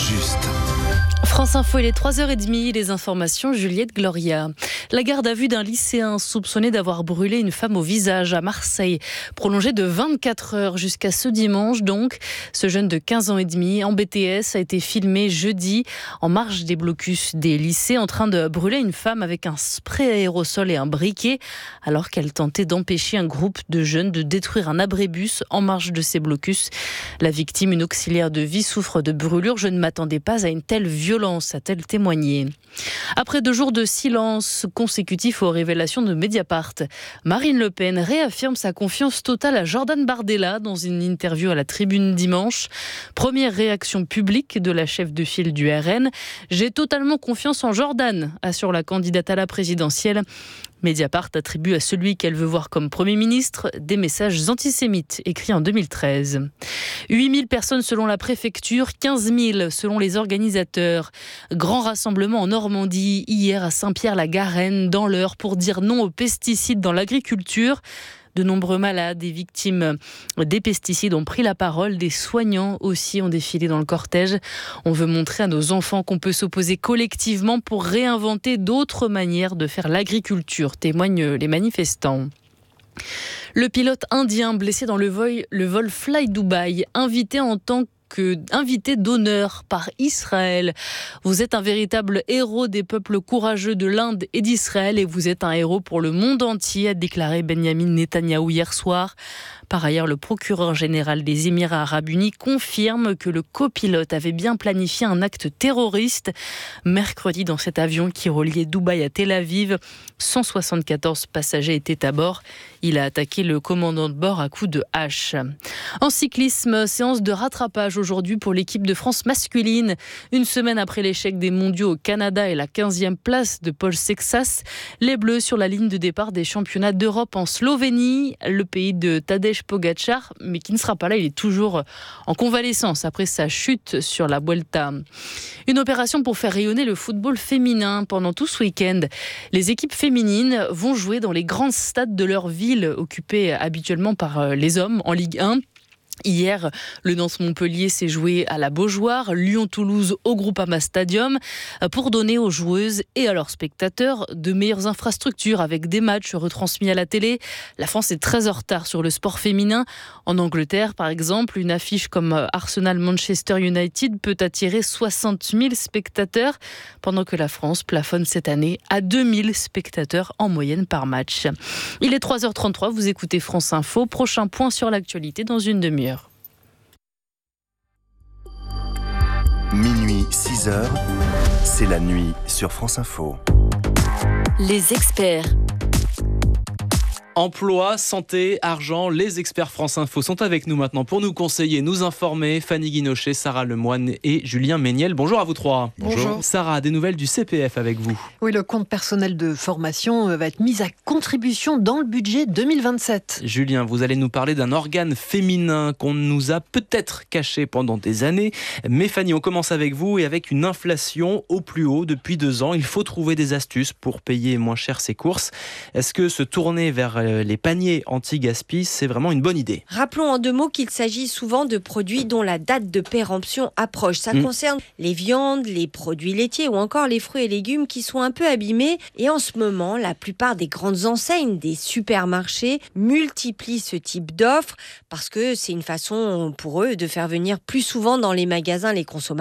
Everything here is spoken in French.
juste. France Info, il est 3h30, les informations, Juliette Gloria. La garde à vue d'un lycéen soupçonné d'avoir brûlé une femme au visage à Marseille, prolongée de 24 heures jusqu'à ce dimanche donc. Ce jeune de 15 ans et demi en BTS a été filmé jeudi en marge des blocus des lycées en train de brûler une femme avec un spray aérosol et un briquet alors qu'elle tentait d'empêcher un groupe de jeunes de détruire un abribus en marge de ces blocus. La victime, une auxiliaire de vie, souffre de brûlures. Je ne m'attendais pas à une telle violence, a-t-elle témoigné. Après 2 jours de silence consécutifs aux révélations de Mediapart, Marine Le Pen réaffirme sa confiance totale à Jordan Bardella dans une interview à la Tribune dimanche. Première réaction publique de la chef de file du RN. « J'ai totalement confiance en Jordan », assure la candidate à la présidentielle. Mediapart attribue à celui qu'elle veut voir comme Premier ministre des messages antisémites écrits en 2013. 8000 personnes selon la préfecture, 15 000 selon les organisateurs. Grand rassemblement en Normandie hier à Saint-Pierre-la-Garenne dans l'Eure pour dire non aux pesticides dans l'agriculture. De nombreux malades et victimes des pesticides ont pris la parole. Des soignants aussi ont défilé dans le cortège. On veut montrer à nos enfants qu'on peut s'opposer collectivement pour réinventer d'autres manières de faire l'agriculture, témoignent les manifestants. Le pilote indien blessé dans le vol Fly Dubai, invité d'honneur par Israël. Vous êtes un véritable héros des peuples courageux de l'Inde et d'Israël et vous êtes un héros pour le monde entier, a déclaré Benjamin Netanyahou hier soir. Par ailleurs, le procureur général des Émirats arabes unis confirme que le copilote avait bien planifié un acte terroriste. Mercredi, dans cet avion qui reliait Dubaï à Tel Aviv, 174 passagers étaient à bord. Il a attaqué le commandant de bord à coups de hache. En cyclisme, séance de rattrapage aujourd'hui pour l'équipe de France masculine. Une semaine après l'échec des mondiaux au Canada et la 15e place de Paul Sexas, les Bleus sur la ligne de départ des championnats d'Europe en Slovénie, le pays de Tadej Pogačar, mais qui ne sera pas là, il est toujours en convalescence après sa chute sur la Vuelta. Une opération pour faire rayonner le football féminin pendant tout ce week-end. Les équipes féminines vont jouer dans les grands stades de leur ville, occupés habituellement par les hommes en Ligue 1. Hier, le Nantes-Montpellier s'est joué à la Beaujoire, Lyon-Toulouse au Groupama Stadium pour donner aux joueuses et à leurs spectateurs de meilleures infrastructures avec des matchs retransmis à la télé. La France est très en retard sur le sport féminin. En Angleterre, par exemple, une affiche comme Arsenal-Manchester United peut attirer 60 000 spectateurs pendant que la France plafonne cette année à 2000 spectateurs en moyenne par match. Il est 3h33, vous écoutez France Info. Prochain point sur l'actualité dans une demi-heure. Minuit, 6h, c'est la nuit sur France Info. Les experts. Emploi, santé, argent, les experts France Info sont avec nous maintenant pour nous conseiller, nous informer. Fanny Guinochet, Sarah Lemoine et Julien Méniel. Bonjour à vous trois. Bonjour. Sarah, des nouvelles du CPF avec vous. Oui, le compte personnel de formation va être mis à contribution dans le budget 2027. Julien, vous allez nous parler d'un organe féminin qu'on nous a peut-être caché pendant des années. Mais Fanny, on commence avec vous et avec une inflation au plus haut depuis 2 ans. Il faut trouver des astuces pour payer moins cher ses courses. Est-ce que se tourner vers les paniers anti-gaspi, c'est vraiment une bonne idée? Rappelons en 2 mots qu'il s'agit souvent de produits dont la date de péremption approche. Ça concerne les viandes, les produits laitiers ou encore les fruits et légumes qui sont un peu abîmés. Et en ce moment, la plupart des grandes enseignes, des supermarchés, multiplient ce type d'offres parce que c'est une façon pour eux de faire venir plus souvent dans les magasins les consommateurs